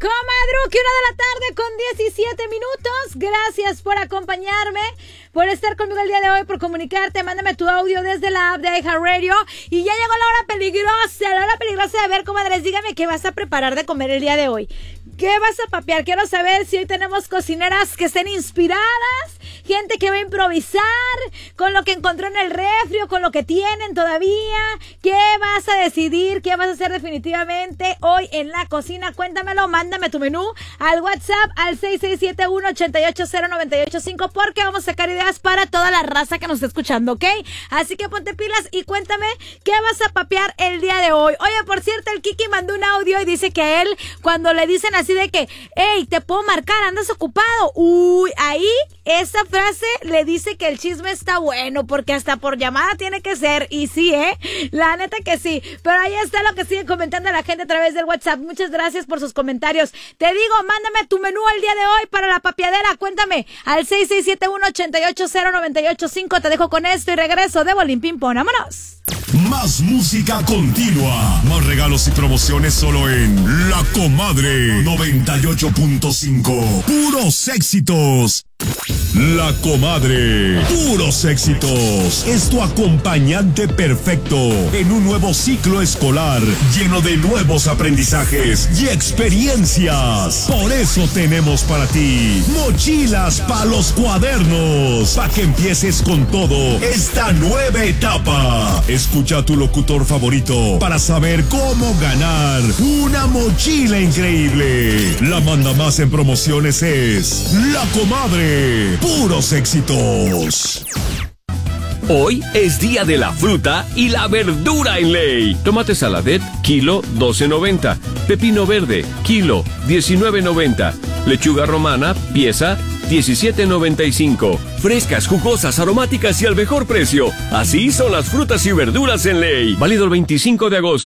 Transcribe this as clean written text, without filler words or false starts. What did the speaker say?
Comadruki, 1 de la tarde con 17 minutos. Gracias por acompañarme, por estar conmigo el día de hoy, por comunicarte. Mándame tu audio desde la app de iHeartRadio. Y ya llegó la hora peligrosa de ver, comadres. Dígame qué vas a preparar de comer el día de hoy. ¿Qué vas a papear? Quiero saber si hoy tenemos cocineras que estén inspiradas, gente que va a improvisar con lo que encontró en el refri o con lo que tienen todavía. ¿Qué vas a decidir? ¿Qué vas a hacer definitivamente hoy en la cocina? Cuéntamelo, mándame tu menú al WhatsApp al 6671-880985 porque vamos a sacar ideas para toda la raza que nos está escuchando, ¿ok? Así que ponte pilas y cuéntame qué vas a papear el día de hoy. Oye, por cierto, el Kiki mandó un audio y dice que a él, cuando le dicen así de que, hey, te puedo marcar, andas ocupado. Uy, ahí esa frase le dice que el chisme está bueno, porque hasta por llamada tiene que ser. Y sí, la neta que sí. Pero ahí está lo que sigue comentando la gente a través del WhatsApp. Muchas gracias por sus comentarios. Te digo, mándame tu menú el día de hoy para la papiadera. Cuéntame al 6671-880985. Te dejo con esto y regreso de Bolín Ping Pong. ¡Vámonos! Más música continua, más regalos y promociones solo en La Comadre 98.5. Puros éxitos. La Comadre, puros éxitos, es tu acompañante perfecto en un nuevo ciclo escolar lleno de nuevos aprendizajes y experiencias. Por eso tenemos para ti mochilas para los cuadernos, para que empieces con todo esta nueva etapa. Escucha a tu locutor favorito para saber cómo ganar una mochila increíble. La manda más en promociones es La Comadre. Puros éxitos. Hoy es día de la fruta y la verdura en ley. Tomate saladet, kilo 12.90. Pepino verde, kilo 19.90. Lechuga romana, pieza 17.95. Frescas, jugosas, aromáticas y al mejor precio. Así son las frutas y verduras en ley. Válido el 25 de agosto.